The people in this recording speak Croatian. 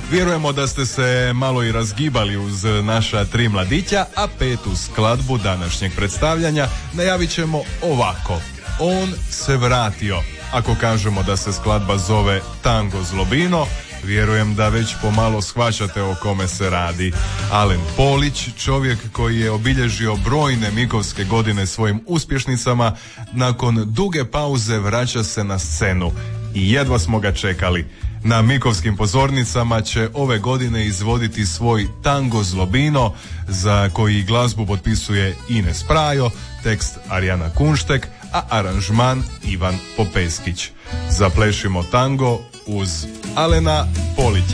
Vjerujemo da ste se malo i razgibali uz naša tri mladića, a petu skladbu današnjeg predstavljanja najavit ćemo ovako. On se vratio. Ako kažemo da se skladba zove Tango Zlobino, vjerujem da već pomalo shvaćate o kome se radi. Alen Polić, čovjek koji je obilježio brojne mikovske godine svojim uspješnicama, nakon duge pauze vraća se na scenu i jedva smo ga čekali. Na mikovskim pozornicama će ove godine izvoditi svoj Tango Zlobino, za koji glazbu potpisuje Ines Prajo, tekst Arijana Kunštek, a aranžman Ivan Popeskić. Zaplešimo tango uz Alena Polića.